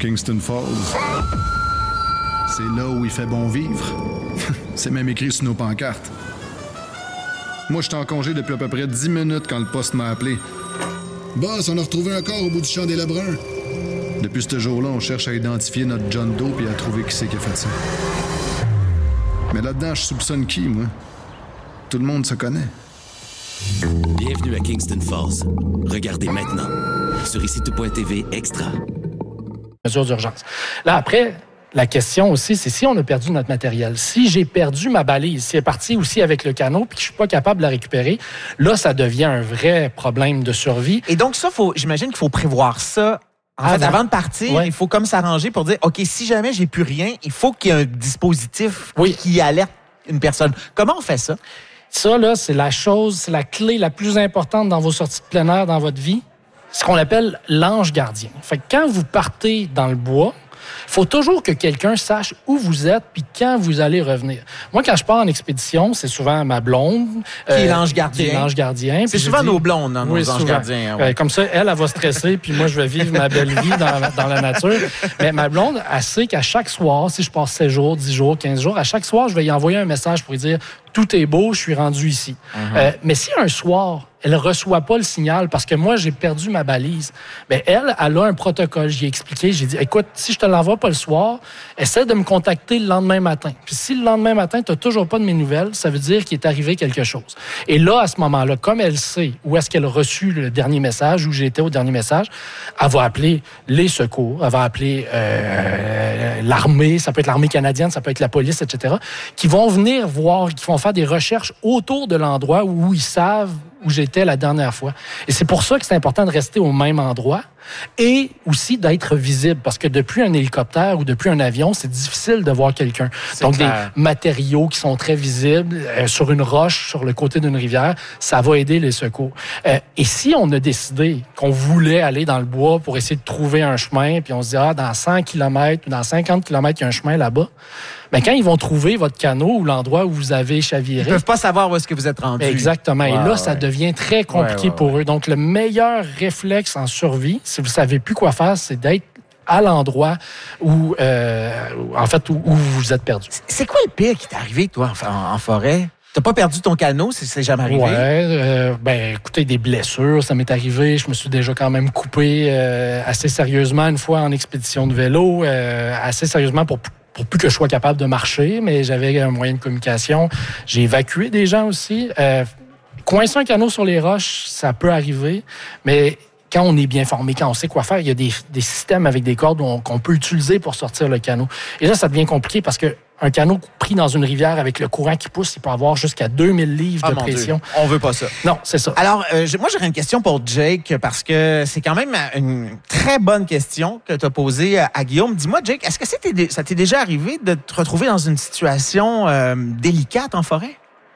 Kingston Falls. C'est là où il fait bon vivre. C'est même écrit sur nos pancartes. Moi, j'étais en congé depuis à peu près 10 minutes quand le poste m'a appelé. Boss, on a retrouvé un corps au bout du champ des Lebrun. Depuis ce jour-là, on cherche à identifier notre John Doe et à trouver qui c'est qui a fait ça. Mais là-dedans, je soupçonne qui, moi? Tout le monde se connaît. Bienvenue à Kingston Falls. Regardez maintenant sur ICITO.TV Extra. Mesures d'urgence. Là, après, la question aussi, c'est si on a perdu notre matériel. Si j'ai perdu ma balise, si elle est partie aussi avec le canot puis que je suis pas capable de la récupérer, là, ça devient un vrai problème de survie. Et donc, ça, j'imagine qu'il faut prévoir ça. En fait, avant de partir, il faut comme s'arranger pour dire, OK, si jamais j'ai plus rien, il faut qu'il y ait un dispositif qui alerte une personne. Comment on fait ça? Ça, là, c'est la clé la plus importante dans vos sorties de plein air dans votre vie. Ce qu'on appelle l'ange gardien. Fait que quand vous partez dans le bois, il faut toujours que quelqu'un sache où vous êtes puis quand vous allez revenir. Moi, quand je pars en expédition, c'est souvent ma blonde. Qui est l'ange gardien. C'est souvent nos blondes, hein, nos anges gardiens. Ouais. Comme ça, elle va stresser puis moi, je vais vivre ma belle vie dans la nature. Mais ma blonde, elle sait qu'à chaque soir, si je passe 7 jours, 10 jours, 15 jours, à chaque soir, je vais y envoyer un message pour lui dire « Tout est beau, je suis rendu ici. Mais si un soir, elle reçoit pas le signal parce que moi, j'ai perdu ma balise, bien, elle a un protocole. J'ai expliqué, j'ai dit, écoute, si je te l'envoie pas le soir, essaie de me contacter le lendemain matin. Puis si le lendemain matin, tu n'as toujours pas de mes nouvelles, ça veut dire qu'il est arrivé quelque chose. Et là, à ce moment-là, comme elle sait où est-ce qu'elle a reçu le dernier message, où j'étais au dernier message, elle va appeler les secours, elle va appeler l'armée, ça peut être l'armée canadienne, ça peut être la police, etc., qui vont venir voir, qui vont faire des recherches autour de l'endroit où ils savent où j'étais la dernière fois. Et c'est pour ça que c'est important de rester au même endroit et aussi d'être visible, parce que depuis un hélicoptère ou depuis un avion, c'est difficile de voir quelqu'un. Donc, clair. Des matériaux qui sont très visibles sur une roche, sur le côté d'une rivière, ça va aider les secours. Et si on a décidé qu'on voulait aller dans le bois pour essayer de trouver un chemin, puis on se dit, dans 100 km ou dans 50 km, il y a un chemin là-bas, bien, quand ils vont trouver votre canot ou l'endroit où vous avez chaviré... Ils ne peuvent pas savoir où est-ce que vous êtes rendu. Exactement. Et là, ça devient très compliqué pour eux. Donc, le meilleur réflexe en survie, si vous ne savez plus quoi faire, c'est d'être à l'endroit où vous êtes perdu. C'est quoi le pire qui t'est arrivé, toi, en forêt? T'as pas perdu ton canot, c'est jamais arrivé? Écoutez, des blessures, ça m'est arrivé. Je me suis déjà quand même coupé assez sérieusement une fois en expédition de vélo, assez sérieusement pour plus que je sois capable de marcher, mais j'avais un moyen de communication. J'ai évacué des gens aussi. Coincer un canot sur les roches, ça peut arriver, mais quand on est bien formé, quand on sait quoi faire, il y a des systèmes avec des cordes qu'on peut utiliser pour sortir le canot. Et là, ça devient compliqué parce que un canot pris dans une rivière avec le courant qui pousse, il peut avoir jusqu'à 2000 livres de pression. Dieu. On veut pas ça. Non, c'est ça. Alors, moi, j'aurais une question pour Jake, parce que c'est quand même une très bonne question que tu as posée à Guillaume. Dis-moi, Jake, est-ce que ça t'est déjà arrivé de te retrouver dans une situation délicate en forêt?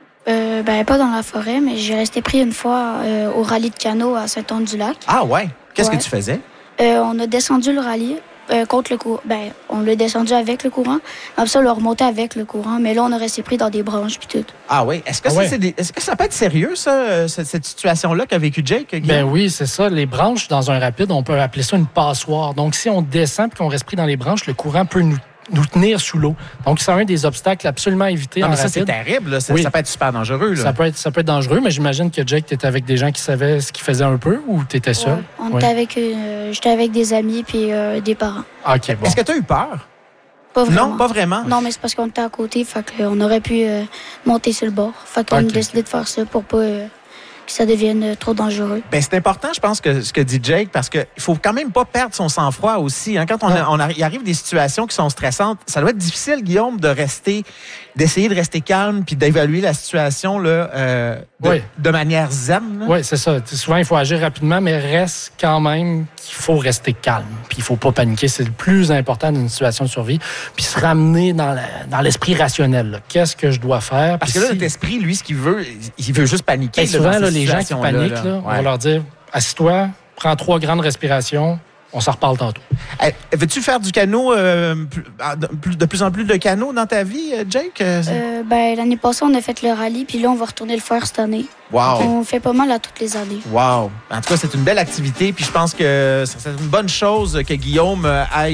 Pas dans la forêt, mais j'ai resté pris une fois au rallye de canot à Saint-Anne-du-Lac. Ah ouais? Qu'est-ce que tu faisais? On a descendu le rallye contre le courant. On l'a descendu avec le courant. Après ça, on l'a remonté avec le courant. Mais là, on a resté pris dans des branches puis tout. Ah oui? Est-ce que ça peut être sérieux, ça, cette situation-là qu'a vécu Jake? Guillaume? Ben oui, c'est ça. Les branches dans un rapide, on peut appeler ça une passoire. Donc, si on descend et qu'on reste pris dans les branches, le courant peut nous tenir sous l'eau. Donc, c'est un des obstacles absolument à éviter en rapide. Ça, c'est terrible. Là. Ça peut être super dangereux. Là. Ça peut être dangereux, mais j'imagine que Jake, tu étais avec des gens qui savaient ce qu'ils faisaient un peu ou tu étais seul? J'étais avec des amis puis des parents. OK, bon. Est-ce que tu as eu peur? Pas vraiment. Non, pas vraiment? Non, mais c'est parce qu'on était à côté, fait qu'on aurait pu monter sur le bord. Fait qu'on a décidé de faire ça pour pas que ça devienne trop dangereux. Ben, c'est important, je pense, ce que dit Jake, parce qu'il faut quand même pas perdre son sang-froid aussi. Hein. Quand il arrive des situations qui sont stressantes, ça doit être difficile, Guillaume, d'essayer de rester calme puis d'évaluer la situation là, de manière zen. Oui, c'est ça. Souvent, il faut agir rapidement, mais reste quand même qu'il faut rester calme. Puis il faut pas paniquer. C'est le plus important d'une situation de survie. Puis se ramener dans l'esprit rationnel. Là. Qu'est-ce que je dois faire? Parce que là, notre esprit, lui, ce qu'il veut, il veut juste paniquer. Et souvent, là, les gens qui paniquent, on va leur dire, assis-toi, prends 3 grandes respirations, on s'en reparle tantôt. Veux-tu faire du canot, de plus en plus de canot dans ta vie, Jake? L'année passée, on a fait le rallye, puis là, on va retourner le faire cette année. Wow. On fait pas mal à toutes les années. Wow. En tout cas, c'est une belle activité, puis je pense que c'est une bonne chose que Guillaume aille